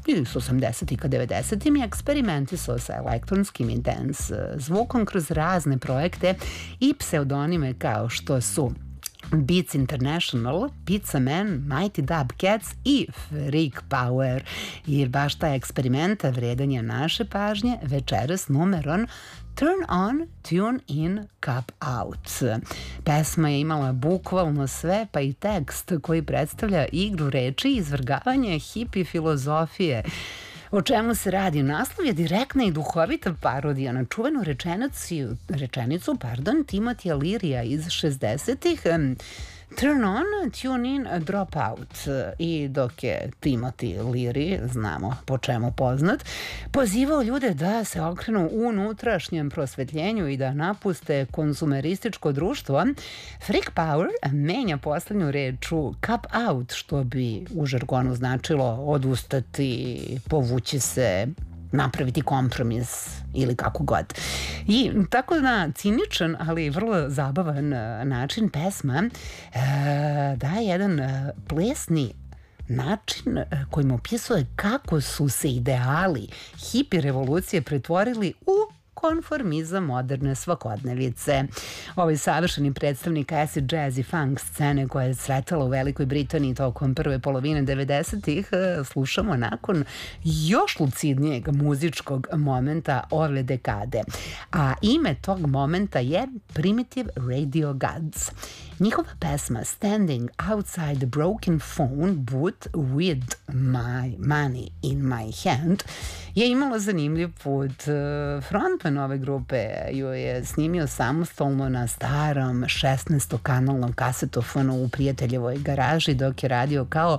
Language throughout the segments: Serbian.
s 80. ka 90. i eksperimentisao sa elektronskim i dance zvukom kroz razne projekte i pseudonime kao što su Beats International, Pizza Man, Mighty Dub Cats i Freak Power. I baš taj eksperiment vredan je naše pažnje večeras numeron Turn On, Tune In, Cup Out. Pesma je imala bukvalno sve, pa i tekst koji predstavlja igru reči i izvrgavanje hipi filozofije. O čemu se radi? Naslov je direktna i duhovita parodija na čuvenu rečenicu Timothya Learya iz 60-ih. Turn on, tune in, drop out. I dok je Timothy Leary, znamo po čemu poznat, pozivao ljude da se okrenu unutrašnjem prosvetljenju i da napuste konzumerističko društvo, Freak Power menja poslednju reč u cup out, što bi u žargonu značilo odustati, povući se, napraviti kompromis ili kako god. I tako na ciničan, ali vrlo zabavan način pesma daje jedan plesni način kojim opisuje kako su se ideali hipi revolucije pretvorili u konformizam moderne svakodnevice. Ovaj savršeni predstavnik acid jazz i funk scene koja je sretala u Velikoj Britaniji tokom prve polovine 90-ih slušamo nakon još lucidnijeg muzičkog momenta ove dekade. A ime tog momenta je Primitive Radio Gods. Njihova pesma Standing Outside the Broken Phone Booth with My Money in My Hand je imala zanimljiv put. Frontman ove grupe ju je snimio samostalno na starom 16-kanalnom kasetofonu u prijateljevoj garaži dok je radio kao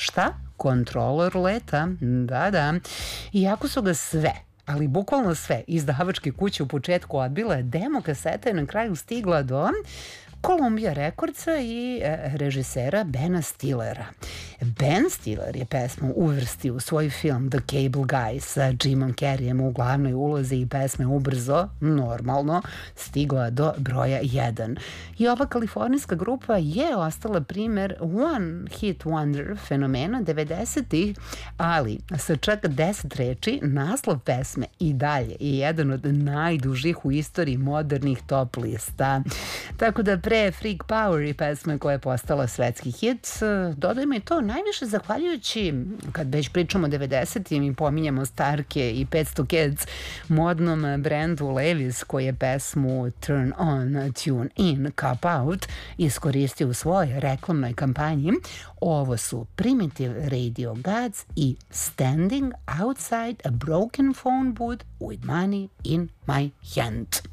kontrolor leta. Da. Iako su ga sve, ali bukvalno sve izdavačke kuće u početku odbile, demo kaseta je na kraju stigla do Columbia Recordsa i režisera Bena Stillera. Ben Stiller je pesmu uvrstio u svoj film The Cable Guy sa Jimom Carreyem u glavnoj ulozi i pesma je ubrzo, normalno, stigla do broja 1. I ova kalifornijska grupa je ostala primer one hit wonder fenomena 90-ih, ali sa čak 10 reči naslov pesme i dalje je jedan od najdužih u istoriji modernih top lista. Tako da pre Freak Power i pesme koja je postala svetski hit, dodajmo i to najviše zahvaljujući, kad već pričamo o 90-im i pominjamo Starke i 500 Cats, modnom brendu Levi's koji je pesmu Turn On, Tune In, Cup Out iskoristio u svojoj reklamnoj kampanji. Ovo su Primitive Radio Gods i Standing Outside a Broken Phone Booth with Money in My Hand.